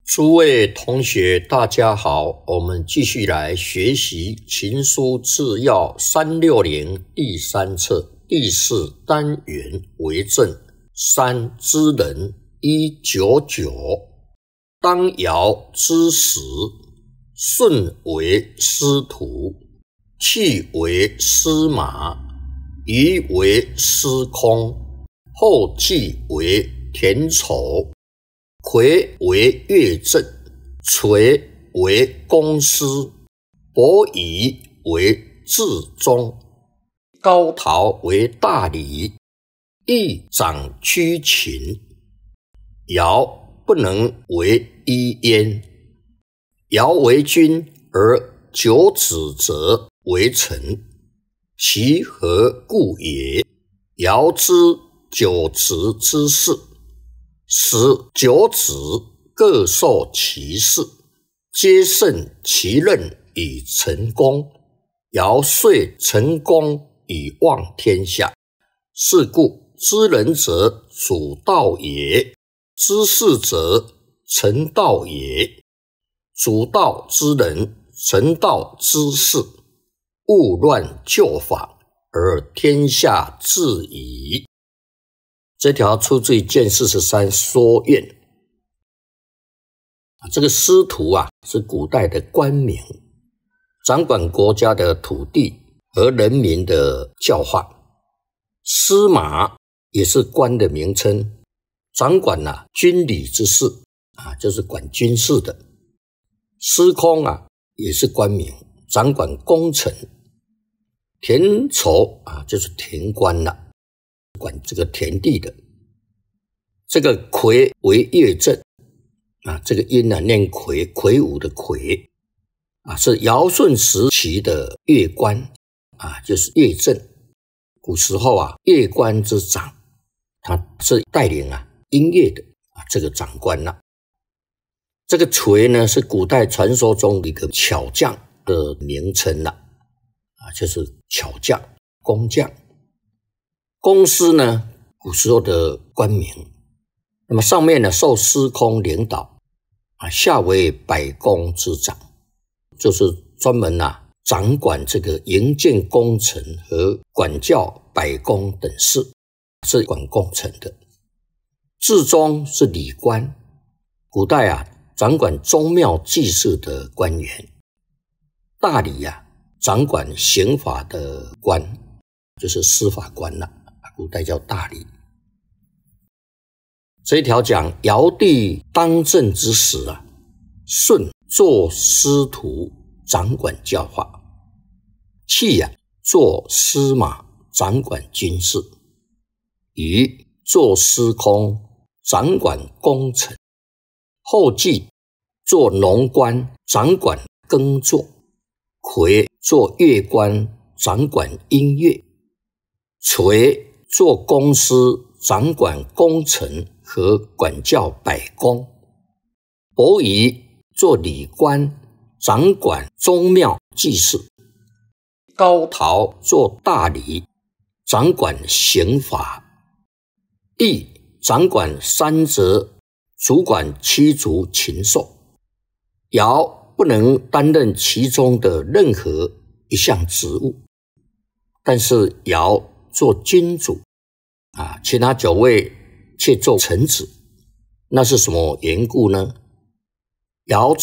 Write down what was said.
诸位同学，大家好，我们继续来学习《秦书治要360》第3册第4单元为政3之人199。当尧之时，舜为司徒，契为司马，禹为司空，后继为田畴，夔为乐正，垂为公司，伯夷为治中，高陶为大理，邑长居秦。尧不能为一焉。尧为君，而九子则为臣，其何故也？尧知九子之事，使九子各受其事，皆胜其任以成功。尧遂成功以望天下。是故知人者主道也，知事者成道也。主道之人，成道之事，勿乱旧法，而天下治矣。这条出自于谏43说苑。这个司徒是古代的官名，掌管国家的土地和人民的教化。司马也是官的名称，掌管军礼之事就是管军事的。司空也是官名，掌管工程。田畴就是田官管这个田地的。这个夔为乐正这个音念夔，魁梧的夔是尧舜时期的乐官就是乐正。古时候乐官之长，他是带领音乐的这个长官这个夔呢，是古代传说中的一个巧匠的名称就是巧匠、工匠。公司呢，古时候的官名。那么上面呢受司空领导下为百工之长，就是专门掌管这个营建工程和管教百工等事，是管工程的。治中是礼官，古代掌管宗庙祭祀的官员。大理掌管刑法的官，就是司法官古代叫大理。这一条讲尧帝当政之时舜做司徒，掌管教化；契做司马，掌管军事；禹做司空，掌管工程；后继做农官，掌管耕作；夔做乐官，掌管音乐；垂做公司，掌管工程和管教百工；伯夷做礼官，掌管宗庙祭祀；高陶做大理，掌管刑法；邑掌管三泽，主管七族禽兽。尧不能担任其中的任何一项职务，但是尧做君主其他9位却做臣子。那是什么缘故呢？尧